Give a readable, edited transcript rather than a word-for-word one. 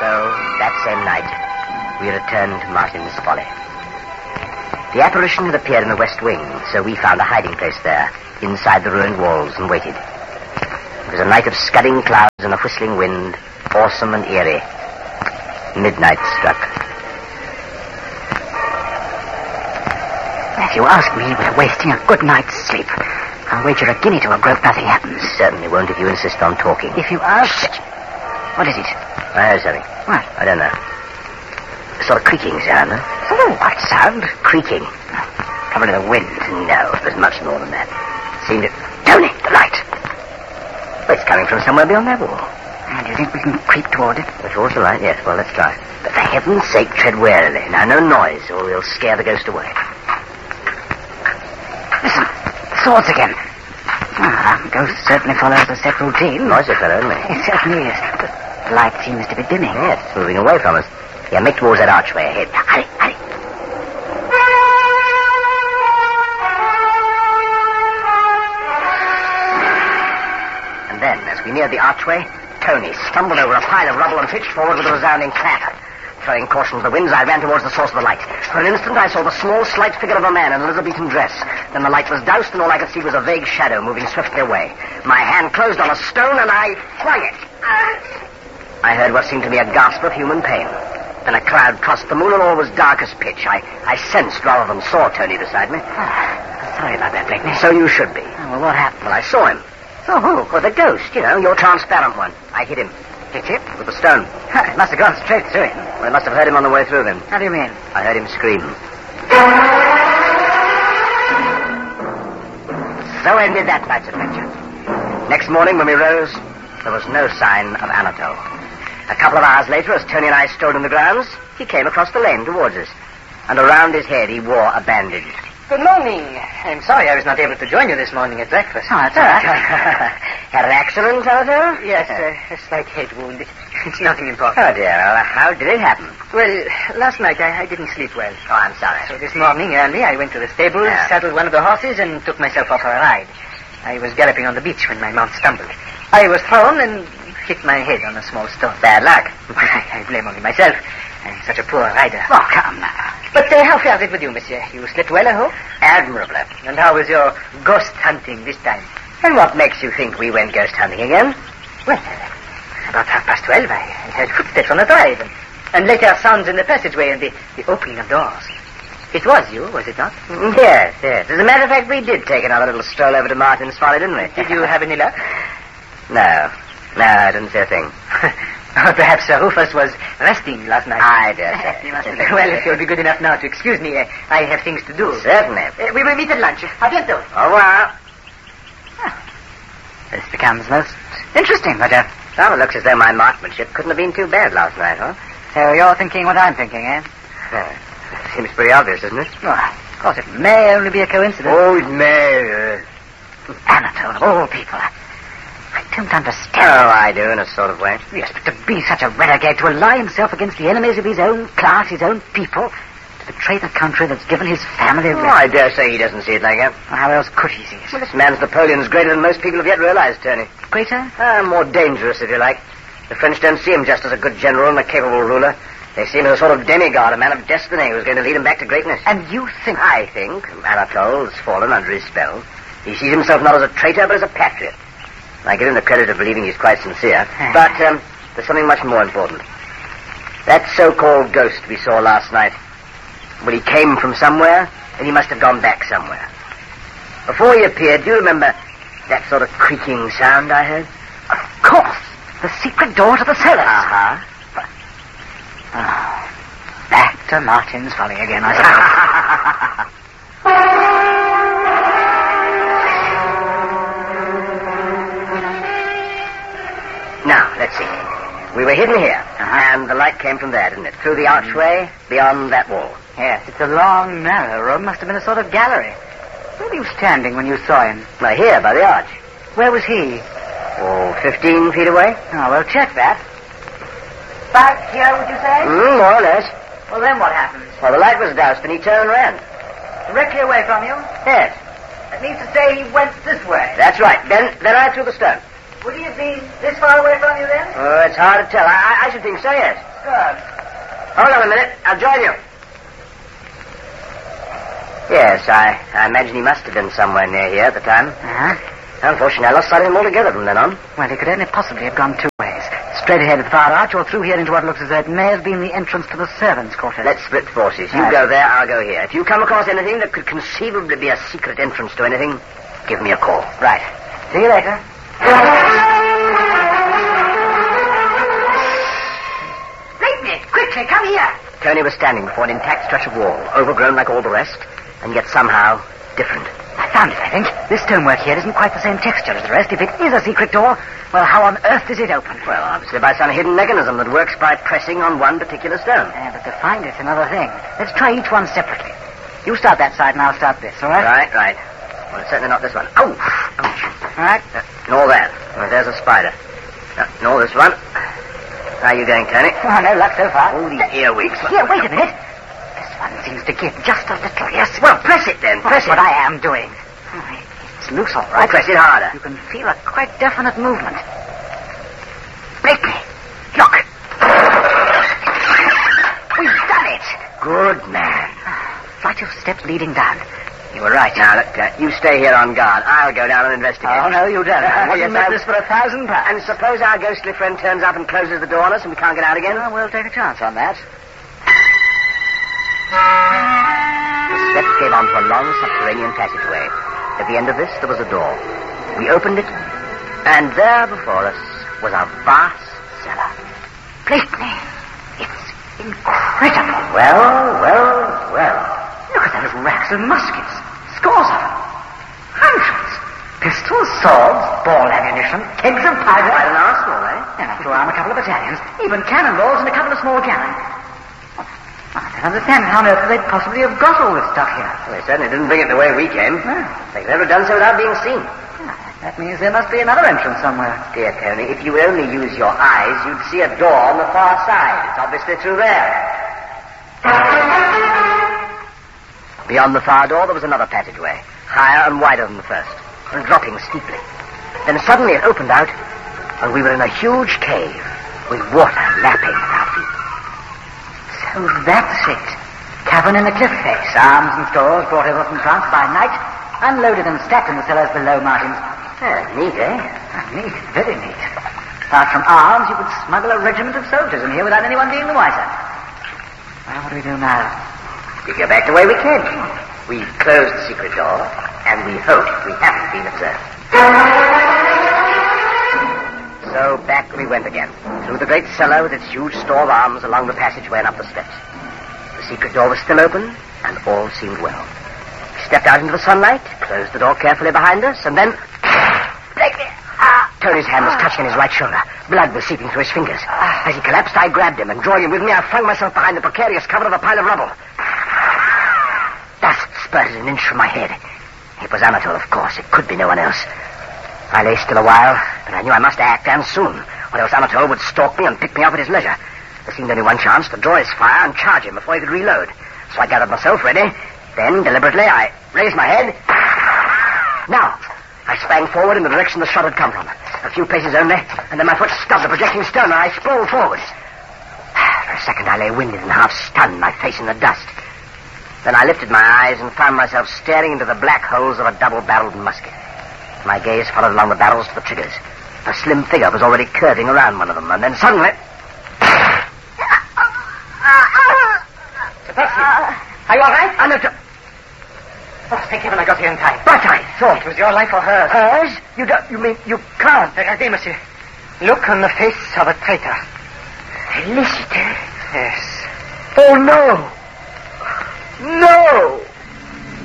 So, that same night, we returned to Martin's Folly. The apparition had appeared in the west wing, so we found a hiding place there, inside the ruined walls, and waited. It was a night of scudding clouds and a whistling wind, awesome and eerie. Midnight struck. If you ask me, we're wasting a good night's sleep. I'll wager a guinea to a groat nothing happens. Certainly won't if you insist on talking. If you ask... What is it? I heard something. What? I don't know. A sort of creaking sound, huh? Oh, what sound? Creaking. Probably the wind. No, it was much more than that. Seemed it... Tony, the light! Well, it's coming from somewhere beyond that wall. Do you think we can creep toward it? Towards the light, yes. Well, let's try. But for heaven's sake, tread warily. Now, no noise, or we'll scare the ghost away. Listen, swords again. Ghost certainly follows a set routine. Noisy fellow, isn't he? It certainly is. But the light seems to be dimming. Yes, it's moving away from us. Yeah, make towards that archway ahead. Hurry, hurry. And then, as we neared the archway, Tony stumbled over a pile of rubble and pitched forward with a resounding clatter. Throwing caution to the winds, I ran towards the source of the light. For an instant, I saw the small, slight figure of a man in Elizabethan dress. Then the light was doused, and all I could see was a vague shadow moving swiftly away. My hand closed on a stone, and I flung it. I heard what seemed to be a gasp of human pain. Then a cloud crossed the moon, and all was dark as pitch. I sensed rather than saw Tony beside me. Sorry about that, Blakeney. So you should be. Oh, well, what happened? Well, I saw him. Oh, who? Well, the ghost, you know, your transparent one. I hit him. Hit him? With a stone. It must have gone straight through him. Well, I must have heard him on the way through then. How do you mean? I heard him scream. So ended that night's adventure. Next morning, when we rose, there was no sign of Anatole. A couple of hours later, as Tony and I strolled in the grounds, he came across the lane towards us. And around his head, he wore a bandage. Good morning. I'm sorry I was not able to join you this morning at breakfast. Oh, that's all right. Had an accident, Anatole? Yes, a slight head wound. It's nothing important. Oh, dear. Well, how did it happen? Well, last night I didn't sleep well. Oh, I'm sorry. So this morning early I went to the stables, saddled one of the horses, and took myself off for a ride. I was galloping on the beach when my mount stumbled. I was thrown and hit my head on a small stone. Bad luck. I blame only myself. I'm such a poor rider. Oh, come now. But how fares it with you, monsieur? You slept well, I hope? Admirably. And how was your ghost hunting this time? And what makes you think we went ghost hunting again? Well, about 12:30, I heard footsteps on the drive, and later sounds in the passageway and the opening of doors. It was you, was it not? Yes. As a matter of fact, we did take another little stroll over to Martin's Folly, didn't we? Did you have any luck? No, I didn't see a thing. Perhaps Rufus was resting last night. I dare say. Well, if you'll be good enough now to excuse me, I have things to do. Certainly. We will meet at lunch. A bientôt. Au revoir. This becomes most interesting, but, Well, it looks as though my marksmanship couldn't have been too bad last night, huh? So you're thinking what I'm thinking, eh? Seems pretty obvious, doesn't it? Well, of course, it may only be a coincidence. Oh, it may. Anatole, of all people. I don't understand. Oh, I do, in a sort of way. Yes, but to be such a renegade, to ally himself against the enemies of his own class, his own people, to betray the country that's given his family... Oh, I dare say he doesn't see it like that. Well, how else could he see it? Well, this man's Napoleon's greater than most people have yet realized, Tony. Greater? More dangerous, if you like. The French don't see him just as a good general and a capable ruler. They see him as a sort of demigod, a man of destiny who's going to lead him back to greatness. And you think... I think Anatole's fallen under his spell. He sees himself not as a traitor, but as a patriot. I give him the credit of believing he's quite sincere. But there's something much more important. That so-called ghost we saw last night, well, he came from somewhere, and he must have gone back somewhere. Before he appeared, do you remember that sort of creaking sound I heard? Of course. The secret door to the cellars. Uh-huh. Back to Martin's Folly again, I suppose. Now, let's see. We were hidden here, and the light came from there, didn't it? Through the archway, beyond that wall. Yes, it's a long, narrow room. Must have been a sort of gallery. Where were you standing when you saw him? Well, here, by the arch. Where was he? 15 feet away. Oh, well, check that. Back here, would you say? More or less. Well, then what happened? Well, the light was doused, and he turned and ran. Directly away from you? Yes. That means to say he went this way. That's right. Then I threw the stone. Would he have been this far away from you then? Oh, it's hard to tell. I should think so, yes. Good. Hold on a minute. I'll join you. Yes, I imagine he must have been somewhere near here at the time. Uh-huh. Unfortunately, I lost sight of him altogether from then on. Well, he could only possibly have gone two ways. Straight ahead of the far arch or through here into what looks as though it may have been the entrance to the servants' quarters. Let's split forces. You go there, I'll go here. If you come across anything that could conceivably be a secret entrance to anything, give me a call. Right. See you later. Blakeney, quickly, come here. Tony was standing before an intact stretch of wall, overgrown like all the rest, and yet somehow different. I found it, I think. This stonework here isn't quite the same texture as the rest. If it is a secret door, well, how on earth is it open? Well, obviously by some hidden mechanism that works by pressing on one particular stone. But to find it's another thing. Let's try each one separately. You start that side and I'll start this, all right? Right. Well, it's certainly not this one. Oh! Ouch. All right. Nor that. Well, there's a spider. Nor this one. How are you going, Tony? Oh, no luck so far. Oh, the earwigs. Here, wait a minute. This one seems to give just a little, yes. Well, press it then. Press That's what I am doing. It's loose, all right. Well, press it harder. You can feel a quite definite movement. Blakeney, look. We've done it. Good man. Flight of steps leading down. You were right. Now, look, you stay here on guard. I'll go down and investigate. Oh, no, you don't. I wouldn't Yes, make this for £1,000. And suppose our ghostly friend turns up and closes the door on us and we can't get out again? Well, we'll take a chance on that. The steps gave onto a long subterranean passageway. At the end of this, there was a door. We opened it, and there before us was a vast cellar. Blakeney, it's incredible. Well. Look at those racks of muskets. Scores of them. Hundreds. Pistols, swords, ball ammunition, kegs of powder. Quite an arsenal, eh? Enough to arm a couple of battalions. Even cannonballs and a couple of small cannon. I don't understand how on earth they'd possibly have got all this stuff here. Well, they certainly didn't bring it the way we came. No. They've never done so without being seen. That means there must be another entrance somewhere. Dear Tony, if you would only use your eyes, you'd see a door on the far side. It's obviously through there. Beyond the far door, there was another passageway, higher and wider than the first, and dropping steeply. Then suddenly it opened out, and we were in a huge cave, with water lapping at our feet. So that's it. Cavern in the cliff face. Arms and stores brought over from France by night, unloaded and stacked in the cellars below Martin's. Neat, eh? Neat, very neat. Apart from arms, you could smuggle a regiment of soldiers in here without anyone being the wiser. Well, what do we do now? We go back the way we came. We closed the secret door, and we hope we haven't been observed. So back we went again, through the great cellar with its huge store of arms along the passageway and up the steps. The secret door was still open, and all seemed well. We stepped out into the sunlight, closed the door carefully behind us, and then... Blakeney! Tony's hand was touching his right shoulder. Blood was seeping through his fingers. As he collapsed, I grabbed him, and drawing him with me, I flung myself behind the precarious cover of a pile of rubble. Dust spurted an inch from my head. It was Anatole, of course. It could be no one else. I lay still a while, but I knew I must act, and soon, or else Anatole would stalk me and pick me up at his leisure. There seemed only one chance to draw his fire and charge him before he could reload. So I gathered myself ready. Then, deliberately, I raised my head. Now, I sprang forward in the direction the shot had come from. A few paces only, and then my foot stubbed the projecting stone, and I sprawled forward. For a second, I lay winded and half stunned, my face in the dust. Then I lifted my eyes and found myself staring into the black holes of a double-barreled musket. My gaze followed along the barrels to the triggers. A slim figure was already curving around one of them, and then suddenly... Are you all right? Anatole... Oh, thank heaven I got here in time. But I thought... It was your life or hers. Hers? You mean you can't? Regardez, monsieur. Look on the face of a traitor. Felicity. Yes. Oh, no. No!